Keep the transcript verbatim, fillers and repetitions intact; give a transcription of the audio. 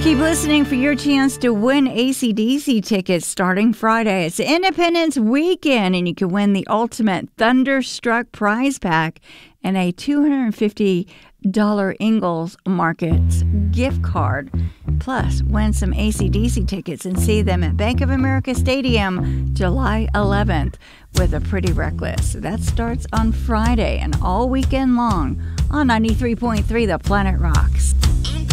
Keep listening for your chance to win A C D C tickets starting Friday. It's Independence Weekend, and you can win the ultimate Thunderstruck prize pack and a two hundred fifty dollars Ingles Markets gift card. Plus, win some A C D C tickets and see them at Bank of America Stadium July eleventh with a Pretty Reckless. That starts on Friday and all weekend long on ninety-three point three The Planet Rocks.